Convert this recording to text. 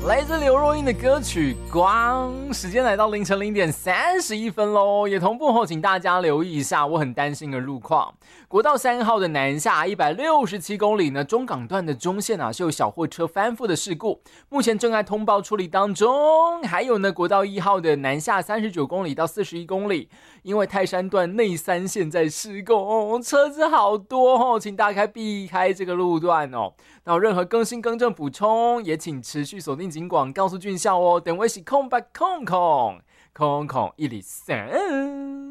来自刘若英的歌曲《光》，时间来到凌晨0:31咯，也同步后请大家留意一下我很担心的路况。国道3号的南下167公里呢，中港段的中线是有小货车翻覆的事故，目前正在通报处理当中。还有呢，国道1号的南下39公里到41公里，因为泰山段内3线在施工，车子好多请大家避开这个路段哦。那有任何更新更正补充，也请持续锁定警广告诉俊孝哦。等位是空103。